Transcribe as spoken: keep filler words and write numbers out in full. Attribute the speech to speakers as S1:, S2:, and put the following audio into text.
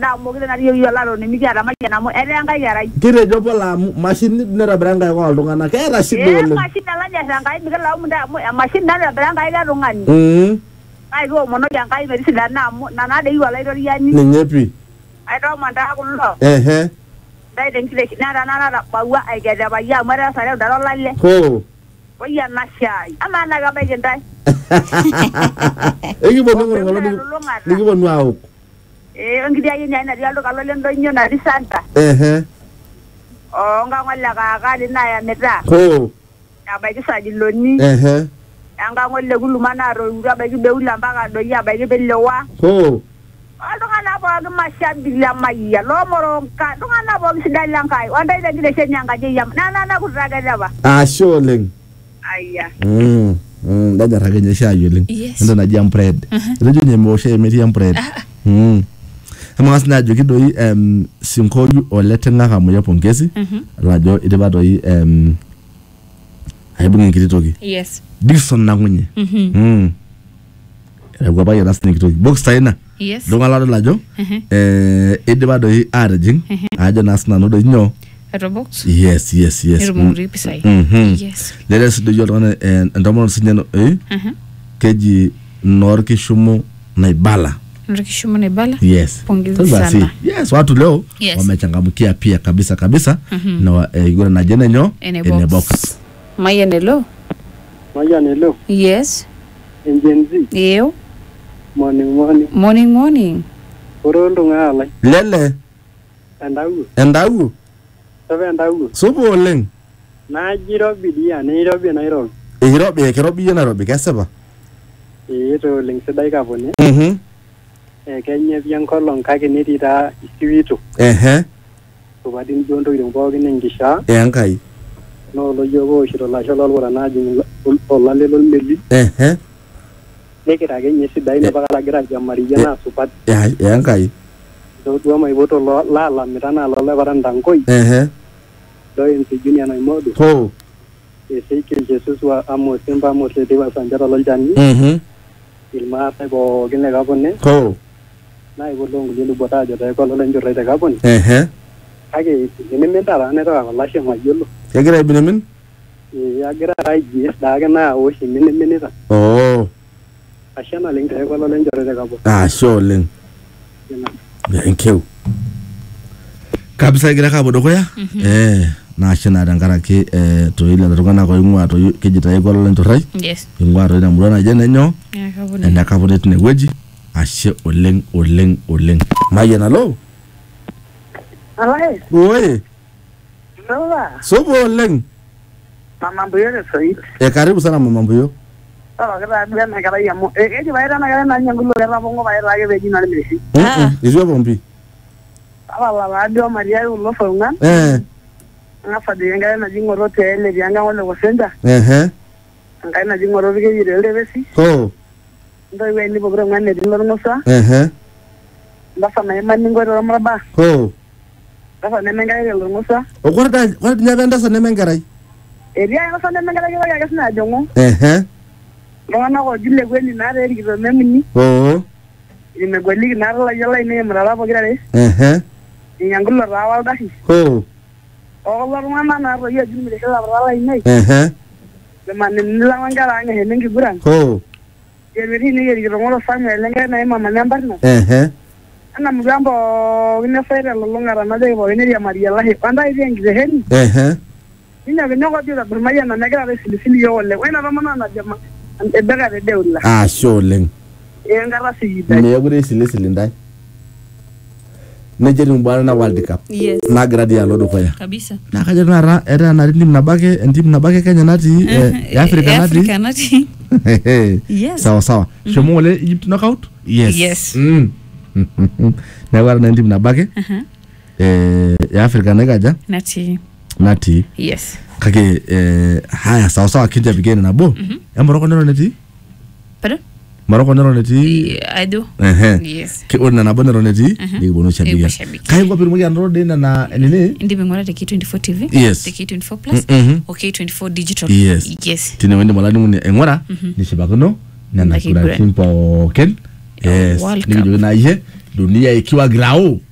S1: da mo gina yo yo la ro ni mi gara ma yana mo ele anga yara
S2: kire jopo la machine ne rabranga ko aldungana ka era sido
S1: eh machine la nya sanga mi la mu da machine na rabranga ila rungani
S2: mm
S1: ai ro mo no yanga ai beri sida na mo na na de yo la ro yani
S2: ne nyepi
S1: ai do manda ko lo
S2: eh eh
S1: dai den kile na na na na ba wa ai ga da ba ya mara sare da ro lalle
S2: ko
S1: o ya na shai ama na ga ba gendai
S2: egi bono ngoro ni gi bono awu
S1: eh ngi dia yin na dia lo kalo lendo nyo na di santa
S2: eh eh
S1: o nga ngala ka ka di na ya meta
S2: ko
S1: ya ba ki sa di loni
S2: eh eh
S1: anga ngolle gulu mana ro ura ba ki be ula ba do ya ba ki be lewa
S2: ko
S1: ando kana bo ga ma sha bi la mai ya lo moro ka do kana bo si dai lang kai onda ida di se nyanga je yam na na na ku raga da ba
S2: ah sholeng
S1: ayya
S2: mm mm da raga je sha yoleng ndo na jam bread rejo nye mo she me jam bread mm Mas na joki doi em sinkoyu oletenga kamo ya pongezi rajo ideba doi em haibungi kititoki
S3: yes
S2: Dixon na ngunye mm ego ba yana snake toki box taina
S3: yes
S2: donga lado lajo eh ideba doi arjing ajo nasna no doi nyo
S3: box
S2: yes yes yes
S3: rumuri pisai yes
S2: let us do your eh ndomo sinyano eh keji norki shumu na ibala
S3: Rikishumu ne bala.
S2: Yes.
S3: Pongezi sana.
S2: Yes, watu leo
S3: yes.
S2: wamechangamkia pia kabisa kabisa mm -hmm. na eh, igora na jene nyo
S3: ene box. box. Maya nelo.
S4: Maya nelo.
S3: Yes.
S4: Enjenzi.
S3: Yo.
S4: Morning morning.
S3: Morning morning.
S4: Orondo ngala.
S2: Lele.
S4: Endawu.
S2: Endawu.
S4: Sabe endawu.
S2: Supo oleng.
S4: Na jirobi dia, ne jirobi na jirobi.
S2: E jirobi, e jirobi na jirobi kasaba.
S4: E to leng sedai ka bone.
S2: Mhm.
S4: Eh Kenya biang kolong kake niti ta istiwito.
S2: Eh
S4: to badin jondo idong bogi nengisha.
S2: Eh ankai.
S4: No lo yogo shiro la sholo wala na jing olla le lol meli.
S2: Eh eh.
S4: Nekira genye sidai na bakala gira jamari jana supat.
S2: Eh eh ankai.
S4: Do dua mai boto lo la la mitana lo le barandang koi.
S2: Eh eh.
S4: Do en si junior na modu.
S2: Ko.
S4: E sei que Jesus wa amo semba mo se deva sanjara lo jani.
S2: Mhm.
S4: Ilma ta bo gine ga bonne.
S2: Ko.
S4: Na ibo longu jelu bota jo ta ko lo lenjo rete ga bonne.
S2: Eh eh.
S4: Age ene mentara ne ta la she ma yelo.
S2: Ya gira ibinamin?
S4: Ya gira ai yes da ga na o shi min min ta.
S2: Oh.
S4: Ashana leng ta ko lo lenjo rete ga bonne.
S2: Ah sure leng. Thank you. Kabisa gira ka bodo ko ya? Eh. Na shina dangara ke eh to ile ndokana ko ingwa to kijita iko lo lenjo rai.
S3: Yes.
S2: Ingwa to ina mulona jene nyo.
S3: Ya kabone.
S2: Enda kabone tne weji. Ashe oleng oleng oleng. Mayena lo.
S1: Alai.
S2: Oye.
S1: Sawa.
S2: Sobo oleng.
S1: Mama mbuyo le soi.
S2: E karibu sana mama mbuyo.
S1: Sawa kaba bila na kaba ya mo. E e di baira na kaba na nyangulo ya bongo baira ya beji na mesi.
S2: Ah. Izo bombi.
S1: Ala la dio Maria ulo fonga.
S2: Eh.
S1: Ngafa de ngaya na jingoro tele byanga wale wasenda.
S2: Eh eh.
S1: Ngaya na jingoro bige yire le besi.
S2: Ko.
S1: Ndo iwe ni bogro ngane di lor musa.
S2: Eh eh.
S1: Ndafa na yema ningo ro mraba.
S2: Ko.
S1: Ndafa na menga ile lor musa.
S2: O korda korda nyabenda sa nemengarai.
S1: Eria ngafa na menga ile ya gasna jongo.
S2: Eh eh.
S1: Ngana ko jille gweni na re ri memni.
S2: Oh.
S1: Ime gweli na la yala ine mraba bogira re.
S2: Eh eh.
S1: Nyangulo rawa dahi.
S2: Ko.
S1: O lor ngama na ro ya jille kala rawa ine.
S2: Eh eh.
S1: De man ni la mangala nge henengi buran.
S2: Ko.
S1: Yeri ni yeri ngoro fanya lenga na mama number na.
S2: Eh eh.
S1: Ana mgambo ina faira lolonga na de bo ine ya Maria la he panda ile ngi hen.
S2: Eh eh.
S1: Ina be nyogo dira burmaya na nagra re silisili yo le. Wena ba mana na jama. Ante daga de deula.
S2: Ah sholeng.
S1: E ngara sida.
S2: Ne yagure silisili ndai. Nigeria mbana na World Cup.
S3: Yes.
S2: Na gradi ya lodo kwaya.
S3: Kabisa.
S2: Na kaja na ra era na ndim na bage ndim na bage Kenya nati eh Africa nati.
S3: Africa nati. Yes.
S2: Sawa sawa. Shomo wale Egypt knockout? Yes.
S3: Yes.
S2: Mm. Na wala na ndim na bage. Eh ya Africa na kaja?
S3: Nati.
S2: Nati.
S3: Yes.
S2: Kage eh haya sawa sawa kinja bigeni na bo. Ya Morocco nero nati?
S3: Pardon?
S2: Morocco nero nati?
S3: I do.
S2: Eh.
S3: Yes.
S2: Ke ona na bonero nati? Ni bono shabia. Kai kwa pirumo ya ndode na na nini?
S3: Ndibe ngora the K twenty-four T V.
S2: Yes.
S3: The K twenty-four Plus. Or K twenty-four Digital.
S2: Yes.
S3: Yes.
S2: Tine wende malani mune engora. Ni shibakuno. Na nakura kimpo ken. Yes. Ni na ye. Dunia ikiwa grau.